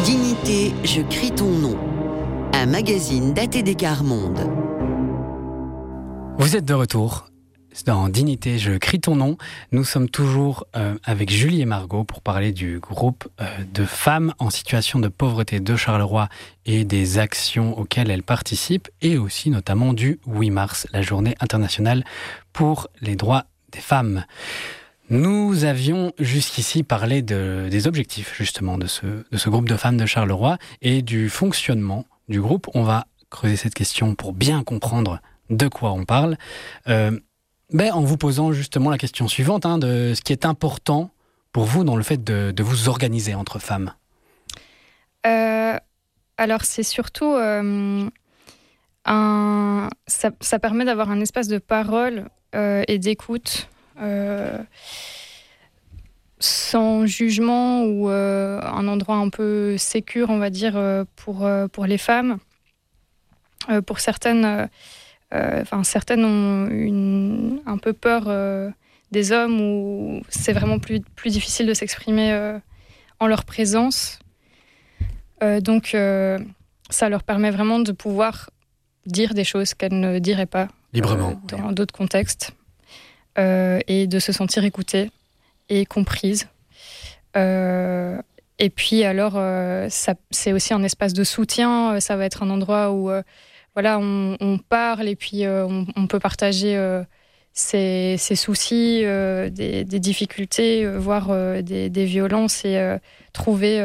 Dignité, je crie ton nom. Un magazine d'ATD Quart Monde. Vous êtes de retour dans Dignité, je crie ton nom. Nous sommes toujours avec Julie et Margot pour parler du groupe de femmes en situation de pauvreté de Charleroi et des actions auxquelles elles participent, et aussi notamment du 8 mars, la journée internationale pour les droits des femmes. Nous avions jusqu'ici parlé des objectifs justement de ce groupe de femmes de Charleroi et du fonctionnement du groupe. On va creuser cette question pour bien comprendre de quoi on parle, en vous posant justement la question suivante, de ce qui est important pour vous dans le fait de vous organiser entre femmes. Alors c'est surtout ça permet d'avoir un espace de parole et d'écoute sans jugement, ou un endroit un peu sécure, on va dire, pour les femmes. Pour certaines, certaines ont un peu peur des hommes, où c'est vraiment plus difficile de s'exprimer en leur présence. Donc ça leur permet vraiment de pouvoir dire des choses qu'elles ne diraient pas librement dans d'autres contextes, et de se sentir écoutées et comprises. Et puis alors, c'est aussi un espace de soutien. Ça va être un endroit où on parle, et puis on peut partager ses soucis, des difficultés, voire des violences, et trouver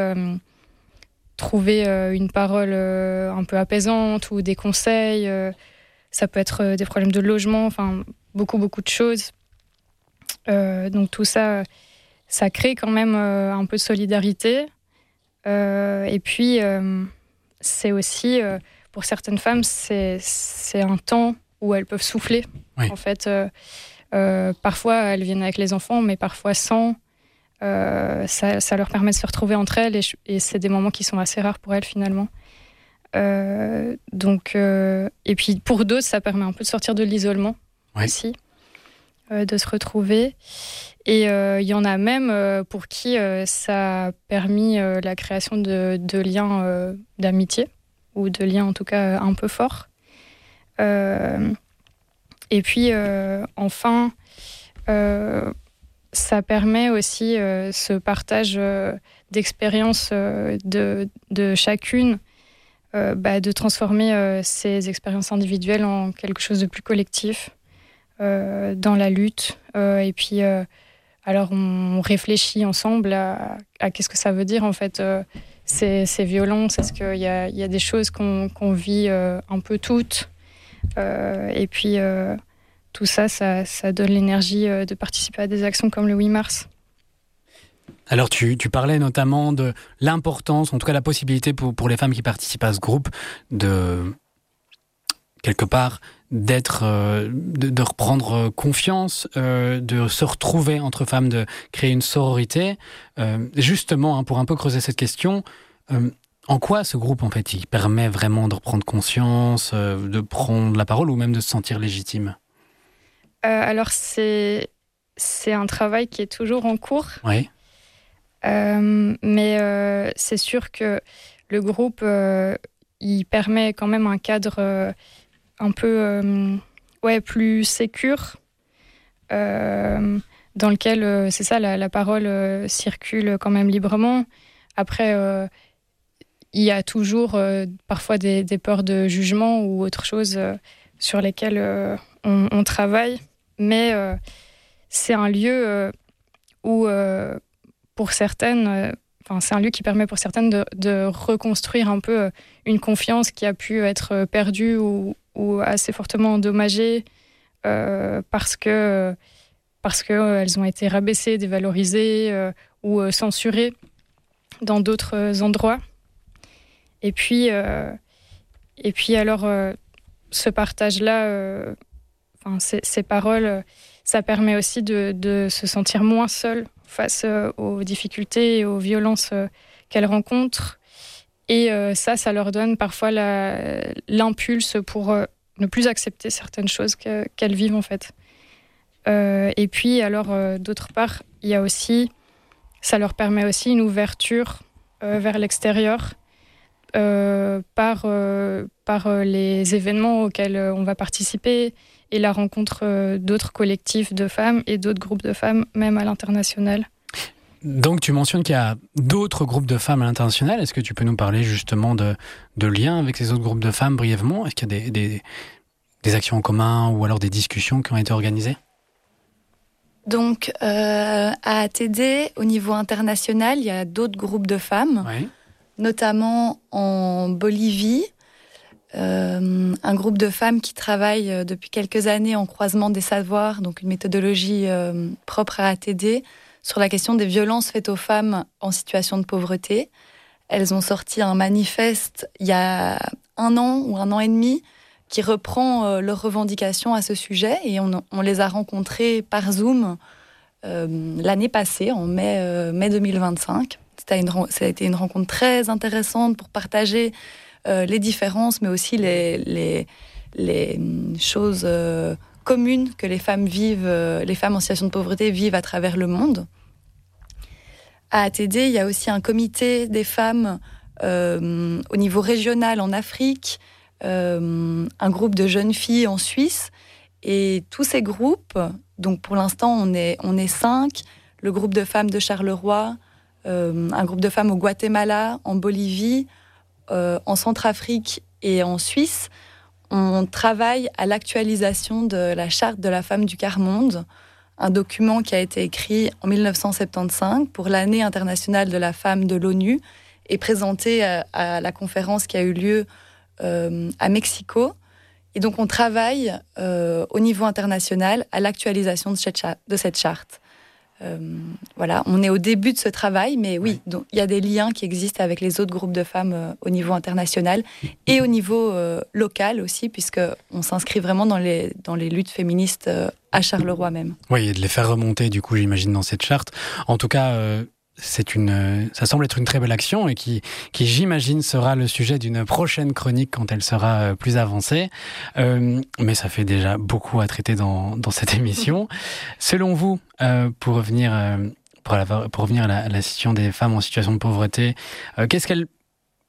une parole un peu apaisante, ou des conseils. Ça peut être des problèmes de logement, beaucoup de choses. Donc tout ça, ça crée quand même un peu de solidarité. Et puis, c'est aussi, pour certaines femmes, c'est un temps où elles peuvent souffler. Oui. En fait, parfois, elles viennent avec les enfants, mais parfois sans. Ça leur permet de se retrouver entre elles, et c'est des moments qui sont assez rares pour elles, finalement. Et puis, pour d'autres, ça permet un peu de sortir de l'isolement, oui, aussi, de se retrouver. Et il y en a même pour qui ça a permis la création de liens d'amitié, ou de liens en tout cas un peu forts. Et puis enfin, ça permet aussi ce partage d'expériences de chacune, de transformer ces expériences individuelles en quelque chose de plus collectif dans la lutte. Et puis alors on réfléchit ensemble à qu'est-ce que ça veut dire en fait, ces violences. Est-ce qu'il y a des choses qu'on vit un peu toutes, et puis tout ça donne l'énergie de participer à des actions comme le 8 mars. Alors tu parlais notamment de l'importance, en tout cas la possibilité pour les femmes qui participent à ce groupe de quelque part de reprendre confiance, de se retrouver entre femmes, de créer une sororité. Justement, pour un peu creuser cette question, en quoi ce groupe, en fait, il permet vraiment de reprendre conscience, de prendre la parole, ou même de se sentir légitime ? Alors c'est un travail qui est toujours en cours. Oui. Mais c'est sûr que le groupe, il permet quand même un cadre un peu plus sécure, dans lequel c'est ça, la parole circule quand même librement. Après, il y a toujours parfois des peurs de jugement ou autre chose sur lesquelles on travaille, mais c'est un lieu où pour certaines, c'est un lieu qui permet pour certaines de reconstruire un peu une confiance qui a pu être perdue ou assez fortement endommagées, parce que elles ont été rabaissées, dévalorisées, ou censurées dans d'autres endroits. Et puis alors ce partage-là, ces paroles, ça permet aussi de se sentir moins seule face aux difficultés et aux violences qu'elles rencontrent. Et ça leur donne parfois l'impulse pour ne plus accepter certaines choses qu'elles vivent, en fait. Et puis, alors, d'autre part, il y a aussi, ça leur permet aussi une ouverture vers l'extérieur par les événements auxquels on va participer et la rencontre d'autres collectifs de femmes et d'autres groupes de femmes, même à l'international. Donc tu mentionnes qu'il y a d'autres groupes de femmes à l'international. Est-ce que tu peux nous parler justement de liens avec ces autres groupes de femmes brièvement ? Est-ce qu'il y a des actions en commun ou alors des discussions qui ont été organisées ? Donc à ATD, au niveau international, il y a d'autres groupes de femmes, notamment en Bolivie. Un groupe de femmes qui travaille depuis quelques années en croisement des savoirs, donc une méthodologie propre à ATD, sur la question des violences faites aux femmes en situation de pauvreté. Elles ont sorti un manifeste il y a 1 an ou 1 an et demi qui reprend leurs revendications à ce sujet, et on les a rencontrées par Zoom l'année passée, en mai 2025. Ça a été une rencontre très intéressante pour partager les différences, mais aussi les choses communes que les femmes en situation de pauvreté vivent à travers le monde. À ATD, il y a aussi un comité des femmes au niveau régional en Afrique, un groupe de jeunes filles en Suisse, et tous ces groupes, donc pour l'instant on est 5, le groupe de femmes de Charleroi, un groupe de femmes au Guatemala, en Bolivie, en Centrafrique et en Suisse. On travaille à l'actualisation de la charte de la femme du quart-monde, un document qui a été écrit en 1975 pour l'année internationale de la femme de l'ONU et présenté à la conférence qui a eu lieu à Mexico. Et donc on travaille au niveau international à l'actualisation de cette charte. Voilà, on est au début de ce travail, mais oui, donc, il y a des liens qui existent avec les autres groupes de femmes au niveau international et au niveau local aussi, puisqu'on s'inscrit vraiment dans les luttes féministes à Charleroi même. Oui, et de les faire remonter, du coup, j'imagine, dans cette charte. En tout cas, ça semble être une très belle action et qui j'imagine, sera le sujet d'une prochaine chronique quand elle sera plus avancée. Mais ça fait déjà beaucoup à traiter dans cette émission. Selon vous, pour revenir à la situation des femmes en situation de pauvreté, qu'est-ce qu'elles apportent ?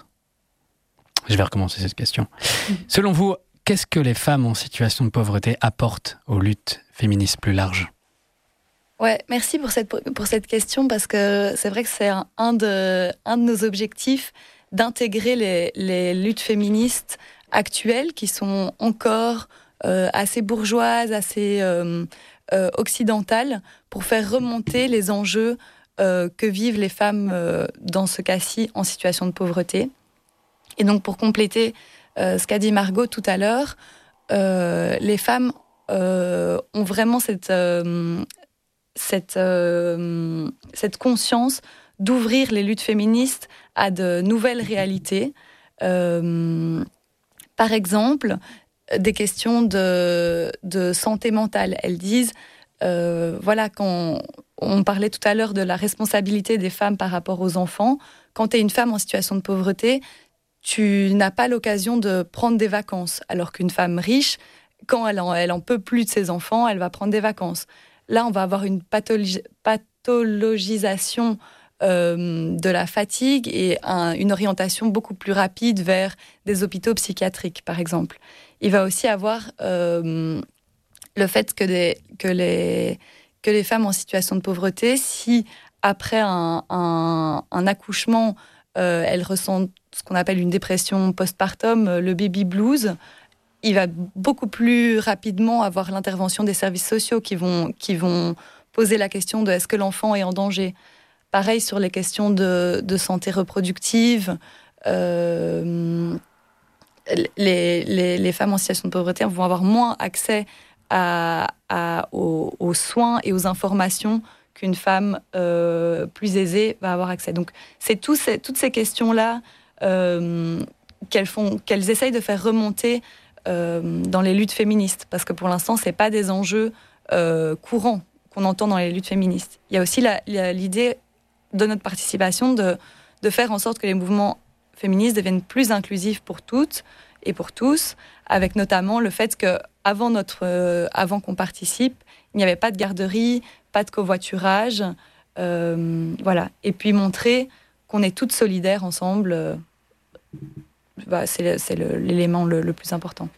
Je vais recommencer cette question. Selon vous, qu'est-ce que les femmes en situation de pauvreté apportent aux luttes féministes plus larges ? Ouais, merci pour cette question, parce que c'est vrai que c'est un de nos objectifs d'intégrer les luttes féministes actuelles qui sont encore assez bourgeoises, assez occidentales, pour faire remonter les enjeux que vivent les femmes dans ce cas-ci en situation de pauvreté. Et donc pour compléter ce qu'a dit Margot tout à l'heure, les femmes ont vraiment cette conscience d'ouvrir les luttes féministes à de nouvelles réalités. Par exemple, des questions de santé mentale. Elles disent, quand on parlait tout à l'heure de la responsabilité des femmes par rapport aux enfants, quand tu es une femme en situation de pauvreté, tu n'as pas l'occasion de prendre des vacances, alors qu'une femme riche, quand elle en peut plus de ses enfants, elle va prendre des vacances. Là, on va avoir une pathologisation de la fatigue et une orientation beaucoup plus rapide vers des hôpitaux psychiatriques, par exemple. Il va aussi avoir le fait que les femmes en situation de pauvreté, si après un accouchement, elles ressentent ce qu'on appelle une dépression postpartum, le baby blues, il va beaucoup plus rapidement avoir l'intervention des services sociaux qui vont poser la question de est-ce que l'enfant est en danger. Pareil sur les questions de santé reproductive. Les femmes en situation de pauvreté vont avoir moins accès aux soins et aux informations qu'une femme plus aisée va avoir accès. Donc c'est toutes ces questions-là qu'elles essayent de faire remonter dans les luttes féministes, parce que pour l'instant, ce n'est pas des enjeux courants qu'on entend dans les luttes féministes. Il y a aussi l'idée de notre participation de faire en sorte que les mouvements féministes deviennent plus inclusifs pour toutes et pour tous, avec notamment le fait qu'avant qu'on participe, il n'y avait pas de garderie, pas de covoiturage, voilà. Et puis montrer qu'on est toutes solidaires ensemble. C'est l'élément le plus important.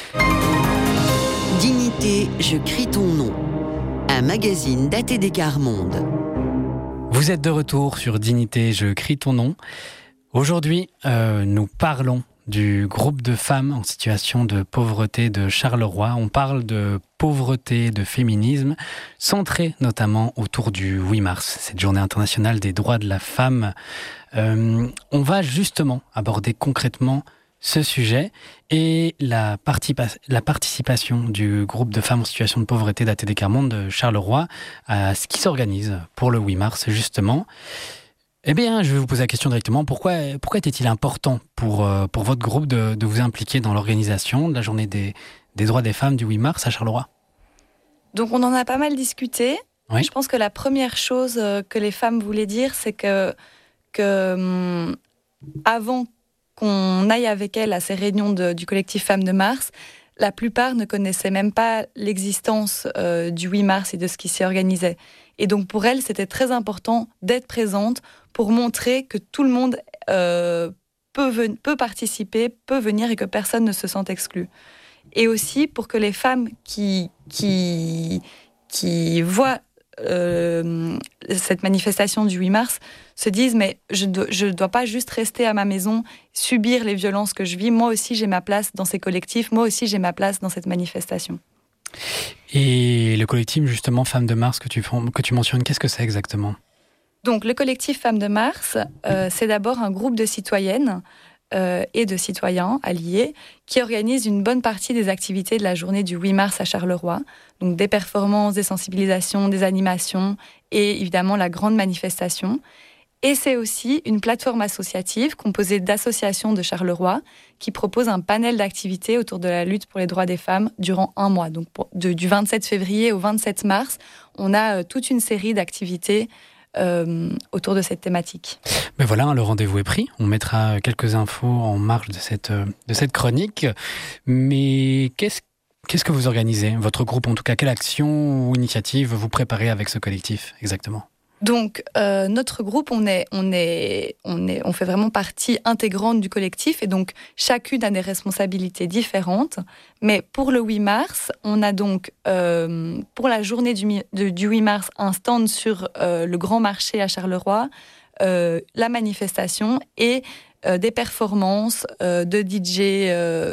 Dignité, je crie ton nom. Un magazine d'ATD Quart Monde. Vous êtes de retour sur Dignité, je crie ton nom. Aujourd'hui, nous parlons du groupe de femmes en situation de pauvreté de Charleroi. On parle de pauvreté, de féminisme, centré notamment autour du 8 mars, cette journée internationale des droits de la femme. On va justement aborder concrètement ce sujet et la participation du groupe de femmes en situation de pauvreté d'ATD Quart Monde de Charleroi à ce qui s'organise pour le 8 mars justement. Eh bien, je vais vous poser la question directement. Pourquoi était-il important pour votre groupe de vous impliquer dans l'organisation de la journée des droits des femmes du 8 mars à Charleroi ? Donc, on en a pas mal discuté. Oui. Je pense que la première chose que les femmes voulaient dire, c'est que avant qu'on aille avec elles à ces réunions du collectif Femmes de Mars, la plupart ne connaissaient même pas l'existence du 8 mars et de ce qui s'y organisait. Et donc, pour elles, c'était très important d'être présente pour montrer que tout le monde peut participer, peut venir et que personne ne se sente exclu. Et aussi pour que les femmes qui voient cette manifestation du 8 mars se disent « mais je ne dois pas juste rester à ma maison, subir les violences que je vis, moi aussi j'ai ma place dans ces collectifs, moi aussi j'ai ma place dans cette manifestation ». Et le collectif justement Femmes de Mars que tu mentionnes, qu'est-ce que c'est exactement ? Donc, le collectif Femmes de Mars, c'est d'abord un groupe de citoyennes et de citoyens alliés qui organisent une bonne partie des activités de la journée du 8 mars à Charleroi. Donc, des performances, des sensibilisations, des animations et évidemment la grande manifestation. Et c'est aussi une plateforme associative composée d'associations de Charleroi qui propose un panel d'activités autour de la lutte pour les droits des femmes durant un mois. Donc, du 27 février au 27 mars, on a toute une série d'activités autour de cette thématique. Mais voilà, le rendez-vous est pris. On mettra quelques infos en marge de cette chronique. Mais qu'est-ce que vous organisez ? Votre groupe, en tout cas, quelle action ou initiative vous préparez avec ce collectif exactement ? Donc, notre groupe, on fait vraiment partie intégrante du collectif et donc chacune a des responsabilités différentes. Mais pour le 8 mars, on a donc, pour la journée du 8 mars, un stand sur le grand marché à Charleroi, la manifestation et des performances de DJ,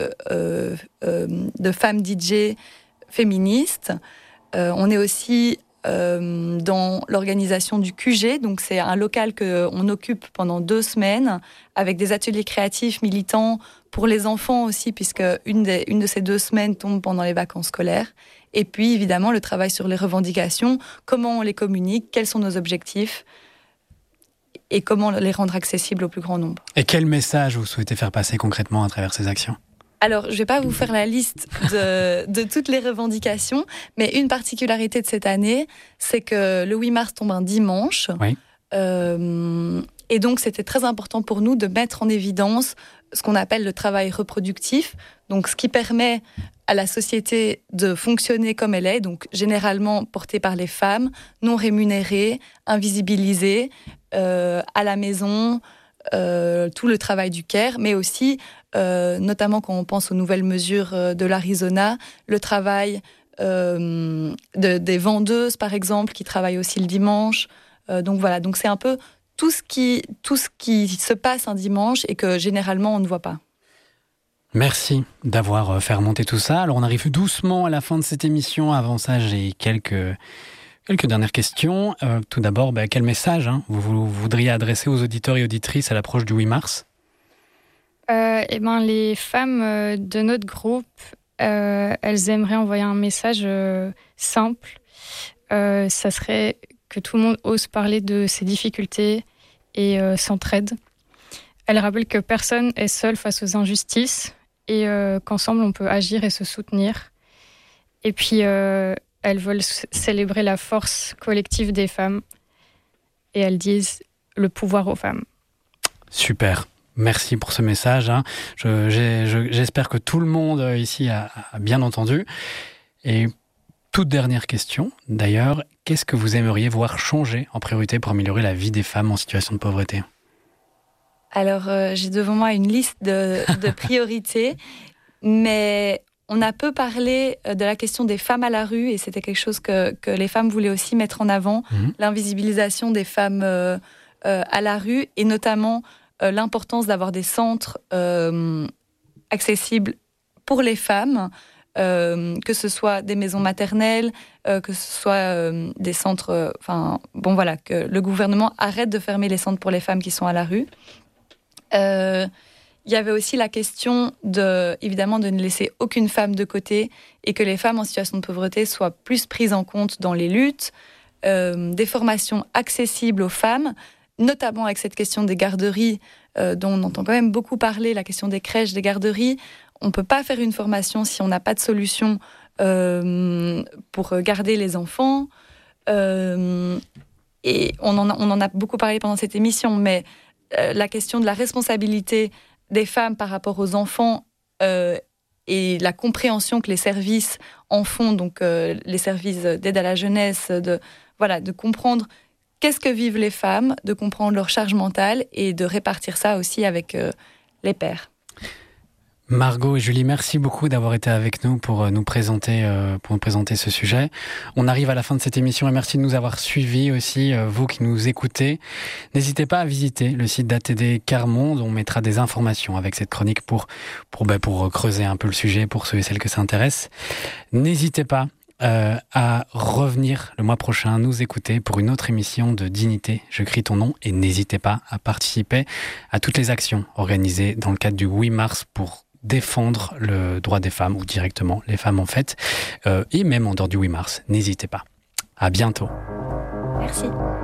de femmes DJ féministes. On est aussi dans l'organisation du QG, donc c'est un local qu'on occupe pendant 2 semaines avec des ateliers créatifs militants pour les enfants aussi, puisque une de ces 2 semaines tombe pendant les vacances scolaires. Et puis évidemment le travail sur les revendications, comment on les communique, quels sont nos objectifs et comment les rendre accessibles au plus grand nombre. Et quel message vous souhaitez faire passer concrètement à travers ces actions ? Alors, je ne vais pas vous faire la liste de toutes les revendications, mais une particularité de cette année, c'est que le 8 mars tombe un dimanche. Oui. Et donc, c'était très important pour nous de mettre en évidence ce qu'on appelle le travail reproductif, donc ce qui permet à la société de fonctionner comme elle est, donc généralement portée par les femmes, non rémunérées, invisibilisées, à la maison, tout le travail du care, mais aussi, notamment quand on pense aux nouvelles mesures de l'Arizona, le travail des vendeuses, par exemple, qui travaillent aussi le dimanche. Donc voilà, donc c'est un peu tout ce qui se passe un dimanche et que généralement on ne voit pas. Merci d'avoir fait remonter tout ça. Alors on arrive doucement à la fin de cette émission. Avant ça, j'ai quelques dernières questions. Tout d'abord, quel message vous voudriez adresser aux auditeurs et auditrices à l'approche du 8 mars ? Les femmes de notre groupe, elles aimeraient envoyer un message simple. Ça serait que tout le monde ose parler de ses difficultés et s'entraide. Elles rappellent que personne est seul face aux injustices et qu'ensemble on peut agir et se soutenir. Et puis elles veulent célébrer la force collective des femmes et elles disent le pouvoir aux femmes. Super. Merci pour ce message. J'espère que tout le monde ici a bien entendu. Et toute dernière question, d'ailleurs, qu'est-ce que vous aimeriez voir changer en priorité pour améliorer la vie des femmes en situation de pauvreté ? Alors, j'ai devant moi une liste de priorités, mais on a peu parlé de la question des femmes à la rue, et c'était quelque chose que les femmes voulaient aussi mettre en avant, l'invisibilisation des femmes à la rue, et notamment l'importance d'avoir des centres accessibles pour les femmes, que ce soit des maisons maternelles, que ce soit des centres... que le gouvernement arrête de fermer les centres pour les femmes qui sont à la rue. Il y avait aussi la question évidemment de ne laisser aucune femme de côté et que les femmes en situation de pauvreté soient plus prises en compte dans les luttes, des formations accessibles aux femmes, notamment avec cette question des garderies dont on entend quand même beaucoup parler, la question des crèches, des garderies. On ne peut pas faire une formation si on n'a pas de solution pour garder les enfants. Et on en a beaucoup parlé pendant cette émission, mais la question de la responsabilité des femmes par rapport aux enfants et la compréhension que les services en font, donc les services d'aide à la jeunesse, de comprendre qu'est-ce que vivent les femmes, de comprendre leur charge mentale et de répartir ça aussi avec les pères. Margot et Julie, merci beaucoup d'avoir été avec nous pour nous présenter ce sujet. On arrive à la fin de cette émission et merci de nous avoir suivis aussi, vous qui nous écoutez. N'hésitez pas à visiter le site d'ATD Quart-Monde, on mettra des informations avec cette chronique pour creuser un peu le sujet pour ceux et celles que ça intéresse. N'hésitez pas à revenir le mois prochain nous écouter pour une autre émission de Dignité, je crie ton nom, et n'hésitez pas à participer à toutes les actions organisées dans le cadre du 8 mars pour défendre le droit des femmes, ou directement les femmes en fait, et même en dehors du 8 mars. N'hésitez pas. À bientôt. Merci.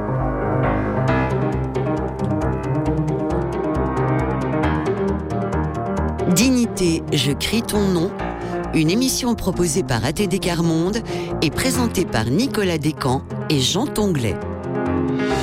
Dignité, je crie ton nom, une émission proposée par ATD Quart-Monde et présentée par Nicolas Descamps et Jean Tonglet.